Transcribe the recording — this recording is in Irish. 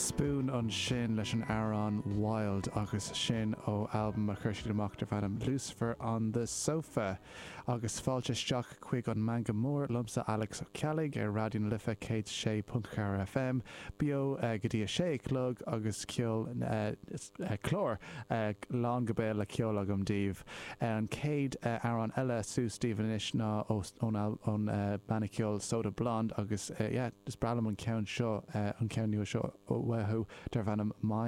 Spoon an sin leis an Aaron Wild agus sin ó album a chuir siad amach de bhanam Lucifer on the Sofa agus fáilte isteach chuig an manga mór lumsa Alex O'Kellig ar radion lifa céad sé .4 FM bio go dtí a sé clog agus ceol chlór lán go bé le ceol agam díomh an céad Aaron eile sú Stephen inis ná ón baniciol Soda Blonde agus is bralam an ceann seo an ceann nua seo ó weithú dar bhanam mai